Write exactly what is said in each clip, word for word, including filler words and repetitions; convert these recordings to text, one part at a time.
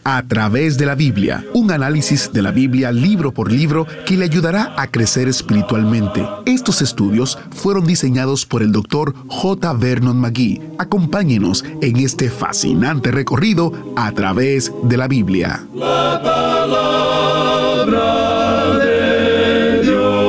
A través de la Biblia, un análisis de la Biblia libro por libro que le ayudará a crecer espiritualmente. Estos estudios fueron diseñados por el doctor J. Vernon McGee. Acompáñenos en este fascinante recorrido a través de la Biblia. La palabra de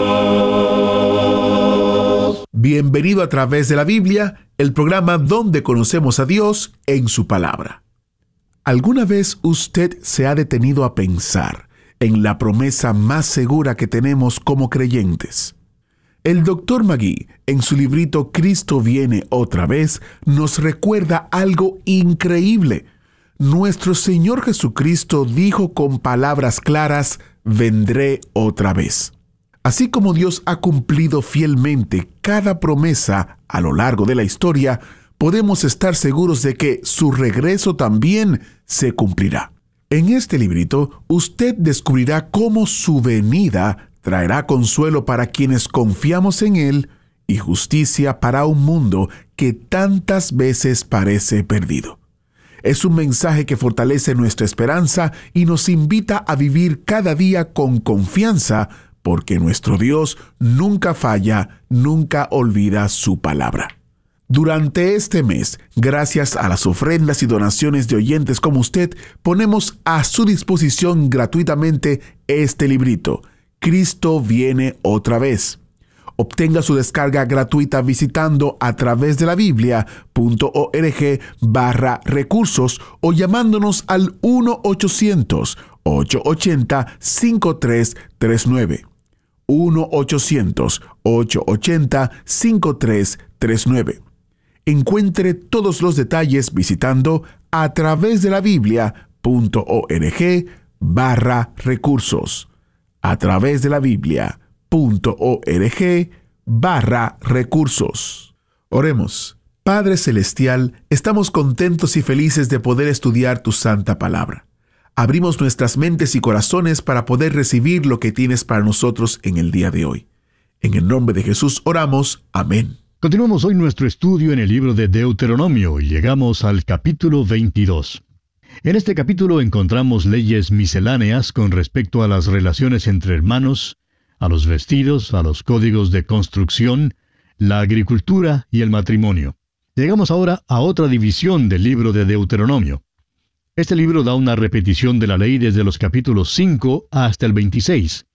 Dios. Bienvenido a Través de la Biblia, el programa donde conocemos a Dios en su palabra. ¿Alguna vez usted se ha detenido a pensar en la promesa más segura que tenemos como creyentes? El doctor McGee, en su librito Cristo viene otra vez, nos recuerda algo increíble. Nuestro Señor Jesucristo dijo con palabras claras, vendré otra vez. Así como Dios ha cumplido fielmente cada promesa a lo largo de la historia, podemos estar seguros de que su regreso también se cumplirá. En este librito, usted descubrirá cómo su venida traerá consuelo para quienes confiamos en Él y justicia para un mundo que tantas veces parece perdido. Es un mensaje que fortalece nuestra esperanza y nos invita a vivir cada día con confianza, porque nuestro Dios nunca falla, nunca olvida su palabra. Durante este mes, gracias a las ofrendas y donaciones de oyentes como usted, ponemos a su disposición gratuitamente este librito, Cristo viene otra vez. Obtenga su descarga gratuita visitando a través de la biblia punto org barra recursos o llamándonos al uno ochocientos, ochocientos ochenta, cincuenta y tres treinta y nueve. uno ochocientos, ochocientos ochenta, cincuenta y tres treinta y nueve. Encuentre todos los detalles visitando a través de la biblia punto org barra recursos. A través de la biblia punto org barra recursos. Oremos. Padre Celestial, estamos contentos y felices de poder estudiar tu santa palabra. Abrimos nuestras mentes y corazones para poder recibir lo que tienes para nosotros en el día de hoy. En el nombre de Jesús oramos. Amén. Continuamos hoy nuestro estudio en el libro de Deuteronomio y llegamos al capítulo veintidós. En este capítulo encontramos leyes misceláneas con respecto a las relaciones entre hermanos, a los vestidos, a los códigos de construcción, la agricultura y el matrimonio. Llegamos ahora a otra división del libro de Deuteronomio. Este libro da una repetición de la ley desde los capítulos cinco hasta el veintiséis.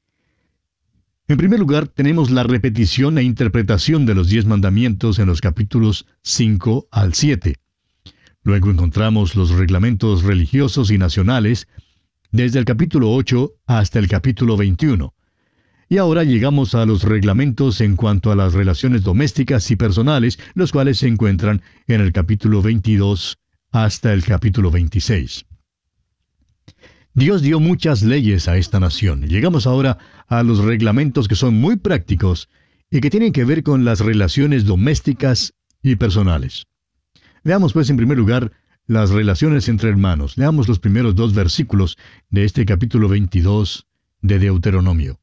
En primer lugar, tenemos la repetición e interpretación de los diez mandamientos en los capítulos cinco al siete. Luego encontramos los reglamentos religiosos y nacionales desde el capítulo ocho hasta el capítulo veintiuno. Y ahora llegamos a los reglamentos en cuanto a las relaciones domésticas y personales, los cuales se encuentran en el capítulo veintidós hasta el capítulo veintiséis. Dios dio muchas leyes a esta nación. Llegamos ahora a los reglamentos que son muy prácticos y que tienen que ver con las relaciones domésticas y personales. Veamos pues en primer lugar las relaciones entre hermanos. Leamos los primeros dos versículos de este capítulo veintidós de Deuteronomio.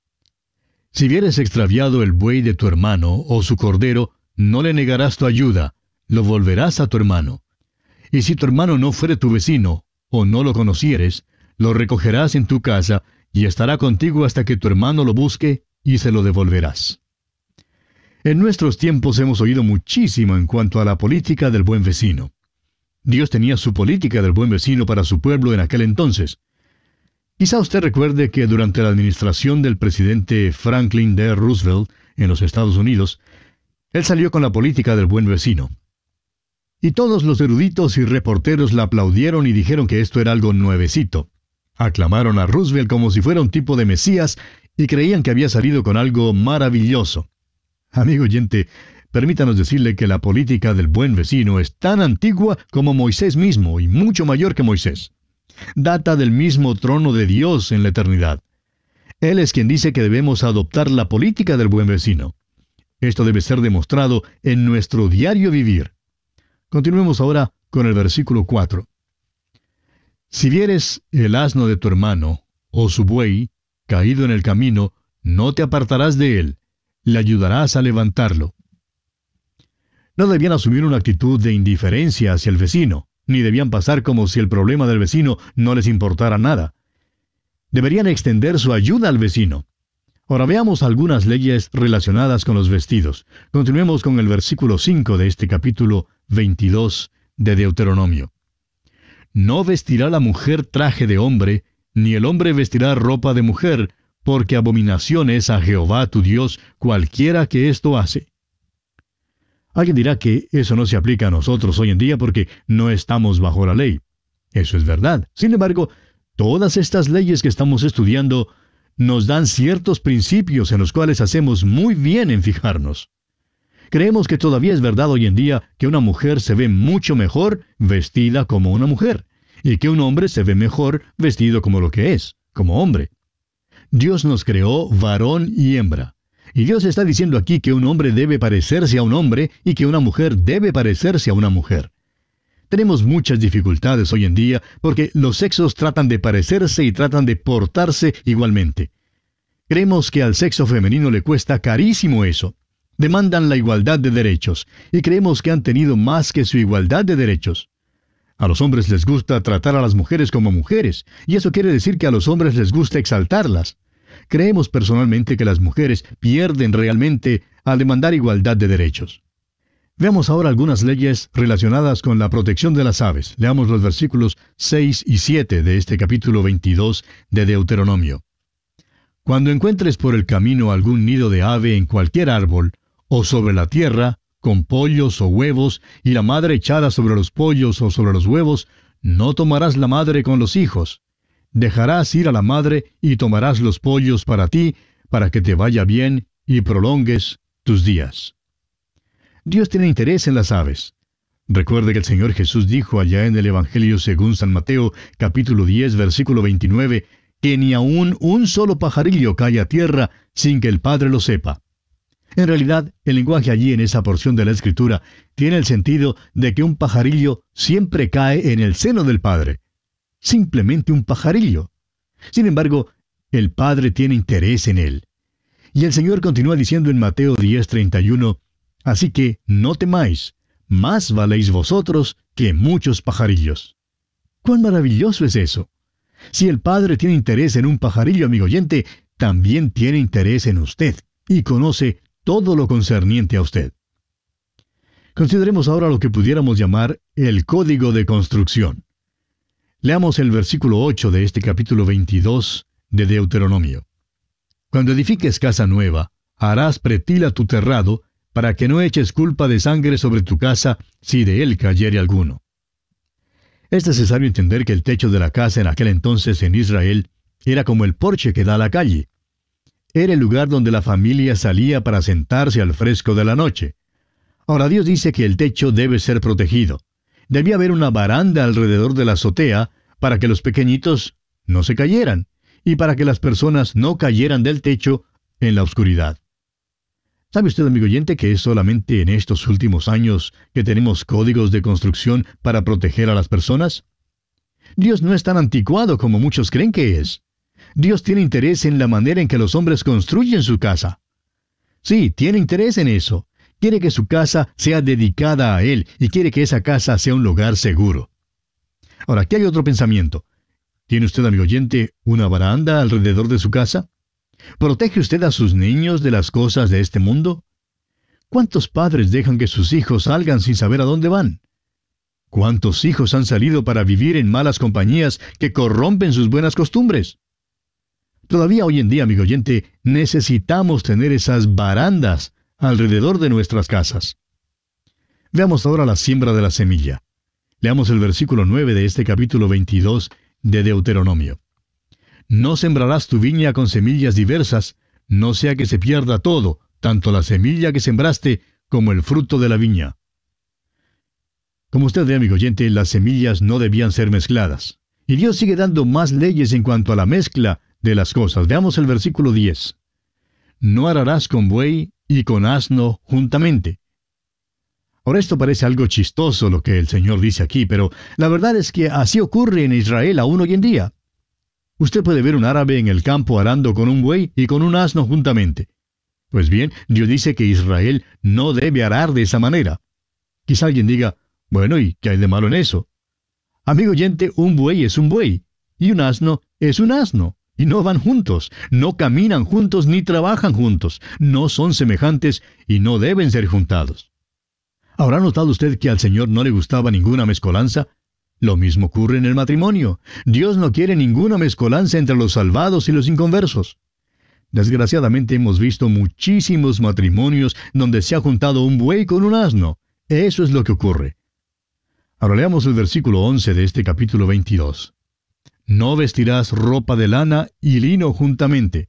Si vieres extraviado el buey de tu hermano o su cordero, no le negarás tu ayuda, lo volverás a tu hermano. Y si tu hermano no fuere tu vecino, o no lo conocieres, lo recogerás en tu casa, y estará contigo hasta que tu hermano lo busque, y se lo devolverás. En nuestros tiempos hemos oído muchísimo en cuanto a la política del buen vecino. Dios tenía su política del buen vecino para su pueblo en aquel entonces. Quizá usted recuerde que durante la administración del presidente Franklin D. Roosevelt en los Estados Unidos, él salió con la política del buen vecino. Y todos los eruditos y reporteros la aplaudieron y dijeron que esto era algo nuevecito. Aclamaron a Roosevelt como si fuera un tipo de Mesías y creían que había salido con algo maravilloso. Amigo oyente, permítanos decirle que la política del buen vecino es tan antigua como Moisés mismo y mucho mayor que Moisés. Data del mismo trono de Dios en la eternidad. Él es quien dice que debemos adoptar la política del buen vecino. Esto debe ser demostrado en nuestro diario vivir. Continuemos ahora con el versículo cuatro. Si vieres el asno de tu hermano, o su buey, caído en el camino, no te apartarás de él, le ayudarás a levantarlo. No debían asumir una actitud de indiferencia hacia el vecino. ni debían pasar como si el problema del vecino no les importara nada. Deberían extender su ayuda al vecino. Ahora veamos algunas leyes relacionadas con los vestidos. Continuemos con el versículo cinco de este capítulo veintidós de Deuteronomio. No vestirá la mujer traje de hombre, ni el hombre vestirá ropa de mujer, porque abominación es a Jehová tu Dios cualquiera que esto hace. Alguien dirá que eso no se aplica a nosotros hoy en día porque no estamos bajo la ley. Eso es verdad. Sin embargo, todas estas leyes que estamos estudiando nos dan ciertos principios en los cuales hacemos muy bien en fijarnos. Creemos que todavía es verdad hoy en día que una mujer se ve mucho mejor vestida como una mujer, y que un hombre se ve mejor vestido como lo que es, como hombre. Dios nos creó varón y hembra. Y Dios está diciendo aquí que un hombre debe parecerse a un hombre y que una mujer debe parecerse a una mujer. Tenemos muchas dificultades hoy en día porque los sexos tratan de parecerse y tratan de portarse igualmente. Creemos que al sexo femenino le cuesta carísimo eso. Demandan la igualdad de derechos y creemos que han tenido más que su igualdad de derechos. A los hombres les gusta tratar a las mujeres como mujeres, y eso quiere decir que a los hombres les gusta exaltarlas. Creemos personalmente que las mujeres pierden realmente al demandar igualdad de derechos. Veamos ahora algunas leyes relacionadas con la protección de las aves. Leamos los versículos seis y siete de este capítulo veintidós de Deuteronomio. Cuando encuentres por el camino algún nido de ave en cualquier árbol, o sobre la tierra, con pollos o huevos, y la madre echada sobre los pollos o sobre los huevos, no tomarás la madre con los hijos. Dejarás ir a la madre y tomarás los pollos para ti, para que te vaya bien y prolongues tus días. Dios tiene interés en las aves. Recuerde que el Señor Jesús dijo allá en el Evangelio según San Mateo, capítulo diez, versículo veintinueve, que ni aun un solo pajarillo cae a tierra sin que el Padre lo sepa. En realidad, el lenguaje allí en esa porción de la Escritura tiene el sentido de que un pajarillo siempre cae en el seno del Padre. Simplemente un pajarillo. Sin embargo, el Padre tiene interés en él. Y el Señor continúa diciendo en Mateo diez, treinta y uno, así que no temáis, más valéis vosotros que muchos pajarillos. ¡Cuán maravilloso es eso! Si el Padre tiene interés en un pajarillo, amigo oyente, también tiene interés en usted, y conoce todo lo concerniente a usted. Consideremos ahora lo que pudiéramos llamar el código de construcción. Leamos el versículo ocho de este capítulo veintidós de Deuteronomio. Cuando edifiques casa nueva, harás pretil a tu terrado, para que no eches culpa de sangre sobre tu casa, si de él cayere alguno. Es necesario entender que el techo de la casa en aquel entonces en Israel era como el porche que da a la calle. Era el lugar donde la familia salía para sentarse al fresco de la noche. Ahora Dios dice que el techo debe ser protegido. Debía haber una baranda alrededor de la azotea para que los pequeñitos no se cayeran y para que las personas no cayeran del techo en la oscuridad. ¿Sabe usted, amigo oyente, que es solamente en estos últimos años que tenemos códigos de construcción para proteger a las personas? Dios no es tan anticuado como muchos creen que es. Dios tiene interés en la manera en que los hombres construyen su casa. Sí, tiene interés en eso. Quiere que su casa sea dedicada a Él y quiere que esa casa sea un lugar seguro. Ahora, aquí hay otro pensamiento. ¿Tiene usted, amigo oyente, una baranda alrededor de su casa? ¿Protege usted a sus niños de las cosas de este mundo? ¿Cuántos padres dejan que sus hijos salgan sin saber a dónde van? ¿Cuántos hijos han salido para vivir en malas compañías que corrompen sus buenas costumbres? Todavía hoy en día, amigo oyente, necesitamos tener esas barandas alrededor de nuestras casas. Veamos ahora la siembra de la semilla. Leamos el versículo nueve de este capítulo veintidós de Deuteronomio. No sembrarás tu viña con semillas diversas, no sea que se pierda todo, tanto la semilla que sembraste como el fruto de la viña. Como usted ve, amigo oyente, las semillas no debían ser mezcladas. Y Dios sigue dando más leyes en cuanto a la mezcla de las cosas. Veamos el versículo diez. No ararás con buey y con asno juntamente. Ahora esto parece algo chistoso lo que el Señor dice aquí, pero la verdad es que así ocurre en Israel aún hoy en día. Usted puede ver un árabe en el campo arando con un buey y con un asno juntamente. Pues bien, Dios dice que Israel no debe arar de esa manera. Quizá alguien diga, bueno, ¿y qué hay de malo en eso? Amigo oyente, un buey es un buey, y un asno es un asno, y no van juntos, no caminan juntos ni trabajan juntos, no son semejantes y no deben ser juntados. ¿Habrá notado usted que al Señor no le gustaba ninguna mezcolanza? Lo mismo ocurre en el matrimonio. Dios no quiere ninguna mezcolanza entre los salvados y los inconversos. Desgraciadamente hemos visto muchísimos matrimonios donde se ha juntado un buey con un asno. Eso es lo que ocurre. Ahora leamos el versículo once de este capítulo veintidós. No vestirás ropa de lana y lino juntamente.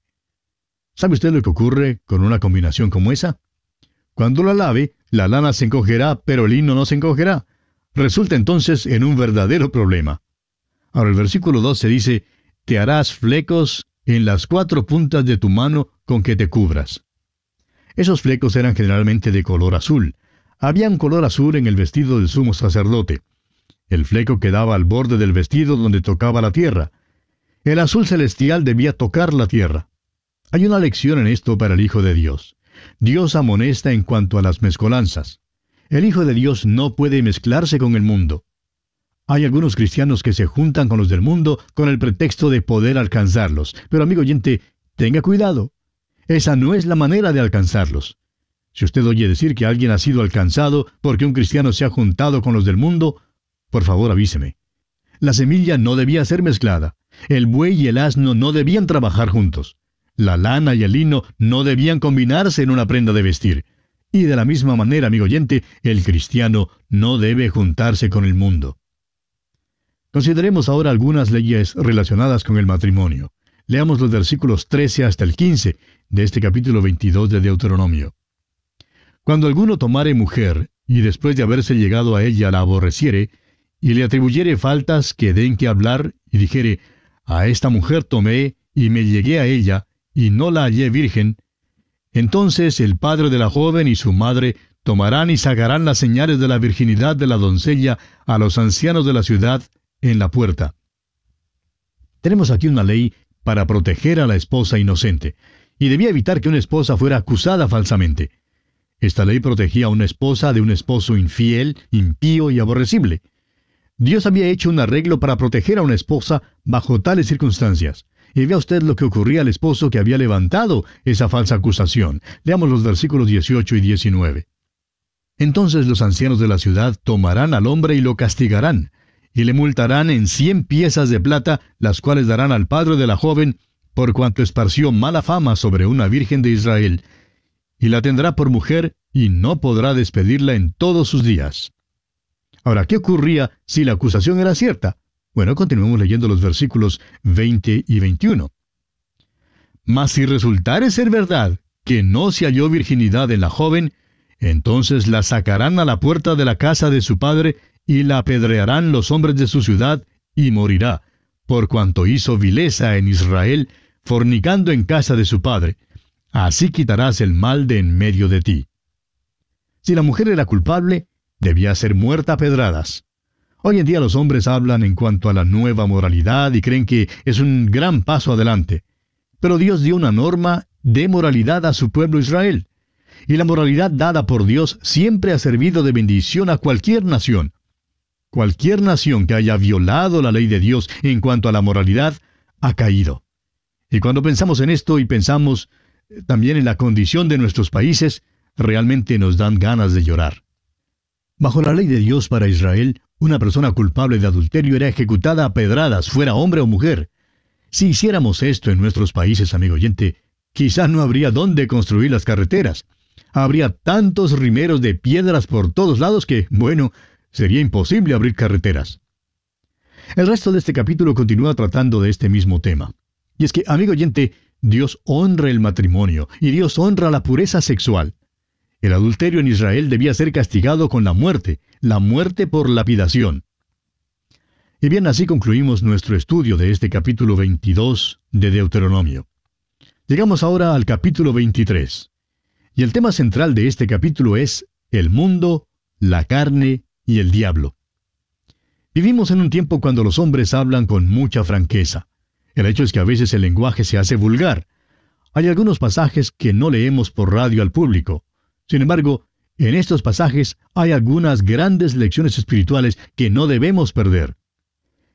¿Sabe usted lo que ocurre con una combinación como esa? Cuando la lave, la lana se encogerá, pero el lino no se encogerá. Resulta entonces en un verdadero problema. Ahora el versículo doce dice, te harás flecos en las cuatro puntas de tu mano con que te cubras. Esos flecos eran generalmente de color azul. Había un color azul en el vestido del sumo sacerdote. El fleco quedaba al borde del vestido donde tocaba la tierra. El azul celestial debía tocar la tierra. Hay una lección en esto para el Hijo de Dios. Dios amonesta en cuanto a las mezcolanzas. El Hijo de Dios no puede mezclarse con el mundo. Hay algunos cristianos que se juntan con los del mundo con el pretexto de poder alcanzarlos. Pero amigo oyente, tenga cuidado. Esa no es la manera de alcanzarlos. Si usted oye decir que alguien ha sido alcanzado porque un cristiano se ha juntado con los del mundo, por favor avíseme. La semilla no debía ser mezclada. El buey y el asno no debían trabajar juntos. La lana y el lino no debían combinarse en una prenda de vestir. Y de la misma manera, amigo oyente, el cristiano no debe juntarse con el mundo. Consideremos ahora algunas leyes relacionadas con el matrimonio. Leamos los versículos trece hasta el quince de este capítulo veintidós de Deuteronomio. Cuando alguno tomare mujer, y después de haberse llegado a ella la aborreciere, y le atribuyere faltas que den que hablar, y dijere, a esta mujer tomé, y me llegué a ella, y no la hallé virgen, entonces el padre de la joven y su madre tomarán y sacarán las señales de la virginidad de la doncella a los ancianos de la ciudad en la puerta. Tenemos aquí una ley para proteger a la esposa inocente, y debía evitar que una esposa fuera acusada falsamente. Esta ley protegía a una esposa de un esposo infiel, impío y aborrecible. Dios había hecho un arreglo para proteger a una esposa bajo tales circunstancias. Y vea usted lo que ocurría al esposo que había levantado esa falsa acusación. Leamos los versículos dieciocho y diecinueve. Entonces los ancianos de la ciudad tomarán al hombre y lo castigarán, y le multarán en cien piezas de plata, las cuales darán al padre de la joven, por cuanto esparció mala fama sobre una virgen de Israel, y la tendrá por mujer, y no podrá despedirla en todos sus días. Ahora, ¿qué ocurría si la acusación era cierta? Bueno, continuemos leyendo los versículos veinte y veintiuno. Mas si resultare ser verdad que no se halló virginidad en la joven, entonces la sacarán a la puerta de la casa de su padre, y la apedrearán los hombres de su ciudad, y morirá, por cuanto hizo vileza en Israel, fornicando en casa de su padre. Así quitarás el mal de en medio de ti. Si la mujer era culpable, debía ser muerta a pedradas. Hoy en día los hombres hablan en cuanto a la nueva moralidad y creen que es un gran paso adelante. Pero Dios dio una norma de moralidad a su pueblo Israel. Y la moralidad dada por Dios siempre ha servido de bendición a cualquier nación. Cualquier nación que haya violado la ley de Dios en cuanto a la moralidad, ha caído. Y cuando pensamos en esto y pensamos también en la condición de nuestros países, realmente nos dan ganas de llorar. Bajo la ley de Dios para Israel, una persona culpable de adulterio era ejecutada a pedradas, fuera hombre o mujer. Si hiciéramos esto en nuestros países, amigo oyente, quizá no habría dónde construir las carreteras. Habría tantos rimeros de piedras por todos lados que, bueno, sería imposible abrir carreteras. El resto de este capítulo continúa tratando de este mismo tema. Y es que, amigo oyente, Dios honra el matrimonio y Dios honra la pureza sexual. El adulterio en Israel debía ser castigado con la muerte, la muerte por lapidación. Y bien, así concluimos nuestro estudio de este capítulo veintidós de Deuteronomio. Llegamos ahora al capítulo veintitrés. Y el tema central de este capítulo es el mundo, la carne y el diablo. Vivimos en un tiempo cuando los hombres hablan con mucha franqueza. El hecho es que a veces el lenguaje se hace vulgar. Hay algunos pasajes que no leemos por radio al público. Sin embargo, en estos pasajes hay algunas grandes lecciones espirituales que no debemos perder.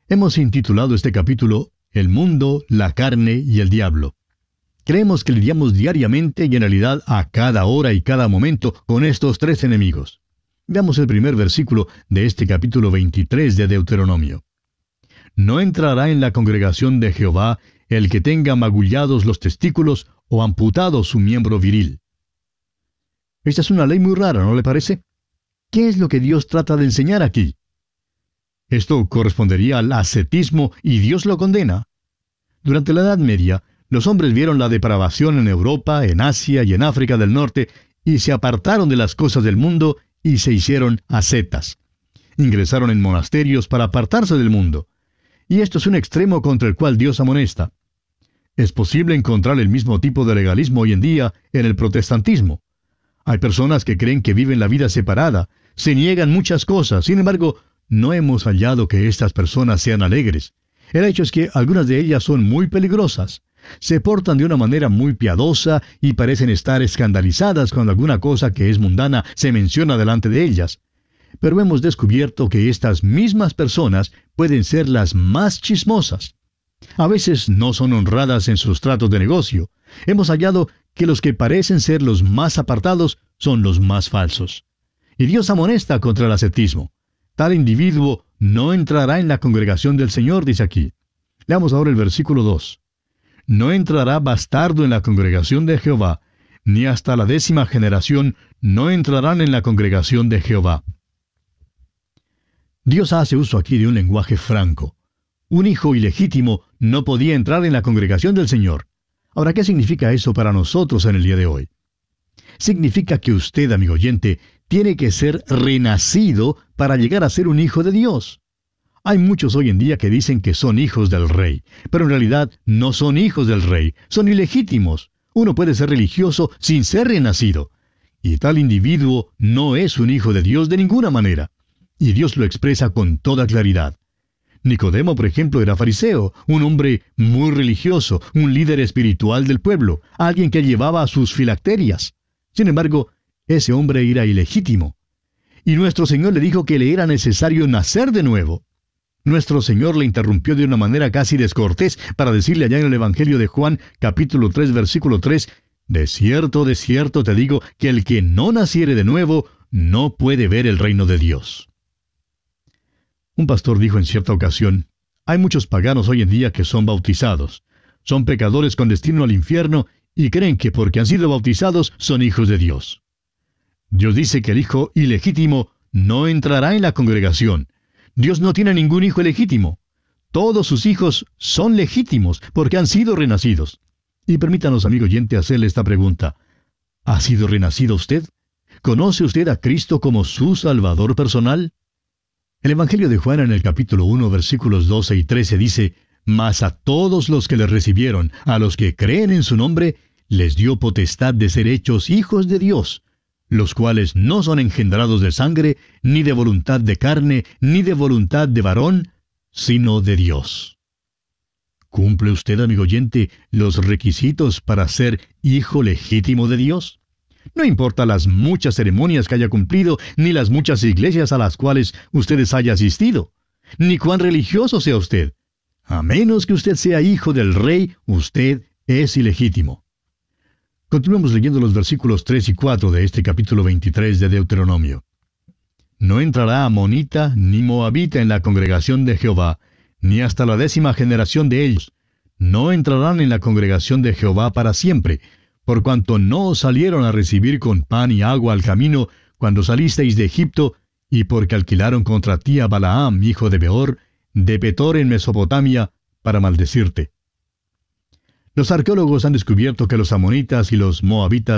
Hemos intitulado este capítulo El mundo, la carne y el diablo. Creemos que lidiamos diariamente y en realidad a cada hora y cada momento con estos tres enemigos. Veamos el primer versículo de este capítulo veintitrés de Deuteronomio. No entrará en la congregación de Jehová el que tenga magullados los testículos o amputado su miembro viril. Esta es una ley muy rara, ¿no le parece? ¿Qué es lo que Dios trata de enseñar aquí? Esto correspondería al ascetismo y Dios lo condena. Durante la Edad Media, los hombres vieron la depravación en Europa, en Asia y en África del Norte y se apartaron de las cosas del mundo y se hicieron ascetas. Ingresaron en monasterios para apartarse del mundo. Y esto es un extremo contra el cual Dios amonesta. Es posible encontrar el mismo tipo de legalismo hoy en día en el protestantismo. Hay personas que creen que viven la vida separada, se niegan muchas cosas, sin embargo, no hemos hallado que estas personas sean alegres. El hecho es que algunas de ellas son muy peligrosas. Se portan de una manera muy piadosa y parecen estar escandalizadas cuando alguna cosa que es mundana se menciona delante de ellas. Pero hemos descubierto que estas mismas personas pueden ser las más chismosas. A veces no son honradas en sus tratos de negocio. Hemos hallado que los que parecen ser los más apartados son los más falsos. Y Dios amonesta contra el ascetismo. Tal individuo no entrará en la congregación del Señor, dice aquí. Leamos ahora el versículo dos. No entrará bastardo en la congregación de Jehová, ni hasta la décima generación no entrarán en la congregación de Jehová. Dios hace uso aquí de un lenguaje franco. Un hijo ilegítimo no podía entrar en la congregación del Señor. Ahora, ¿qué significa eso para nosotros en el día de hoy? Significa que usted, amigo oyente, tiene que ser renacido para llegar a ser un hijo de Dios. Hay muchos hoy en día que dicen que son hijos del rey, pero en realidad no son hijos del rey, son ilegítimos. Uno puede ser religioso sin ser renacido. Y tal individuo no es un hijo de Dios de ninguna manera. Y Dios lo expresa con toda claridad. Nicodemo, por ejemplo, era fariseo, un hombre muy religioso, un líder espiritual del pueblo, alguien que llevaba sus filacterias. Sin embargo, ese hombre era ilegítimo. Y nuestro Señor le dijo que le era necesario nacer de nuevo. Nuestro Señor le interrumpió de una manera casi descortés para decirle allá en el Evangelio de Juan, capítulo tres, versículo tres, «De cierto, de cierto te digo, que el que no naciere de nuevo, no puede ver el reino de Dios». Un pastor dijo en cierta ocasión, «Hay muchos paganos hoy en día que son bautizados. Son pecadores con destino al infierno y creen que porque han sido bautizados son hijos de Dios». Dios dice que el hijo ilegítimo no entrará en la congregación. Dios no tiene ningún hijo ilegítimo. Todos sus hijos son legítimos porque han sido renacidos. Y permítanos, amigo oyente, hacerle esta pregunta. ¿Ha sido renacido usted? ¿Conoce usted a Cristo como su Salvador personal? El Evangelio de Juan en el capítulo uno, versículos doce y trece dice, «Mas a todos los que le recibieron, a los que creen en su nombre, les dio potestad de ser hechos hijos de Dios, los cuales no son engendrados de sangre, ni de voluntad de carne, ni de voluntad de varón, sino de Dios». ¿Cumple usted, amigo oyente, los requisitos para ser hijo legítimo de Dios? No importa las muchas ceremonias que haya cumplido, ni las muchas iglesias a las cuales ustedes haya asistido, ni cuán religioso sea usted. A menos que usted sea hijo del rey, usted es ilegítimo. Continuemos leyendo los versículos tres y cuatro de este capítulo veintitrés de Deuteronomio. No entrará amonita ni moabita en la congregación de Jehová, ni hasta la décima generación de ellos. No entrarán en la congregación de Jehová para siempre, por cuanto no os salieron a recibir con pan y agua al camino cuando salisteis de Egipto, y porque alquilaron contra ti a Balaam, hijo de Beor, de Petor en Mesopotamia, para maldecirte. Los arqueólogos han descubierto que los amonitas y los moabitas